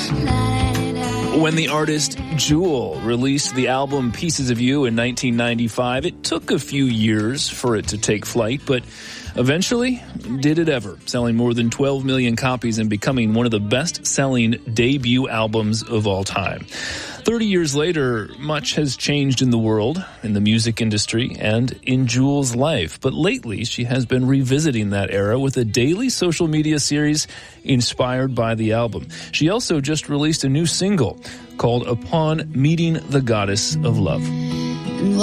When the artist Jewel released the album Pieces of You in 1995, it took a few years for it to take flight, but eventually, did it ever, selling more than 12 million copies and becoming one of the best-selling debut albums of all time. 30 years later, much has changed in the world, in the music industry, and in Jewel's life. But lately, she has been revisiting that era with a daily social media series inspired by the album. She also just released a new single called Upon Meeting the Goddess of Love.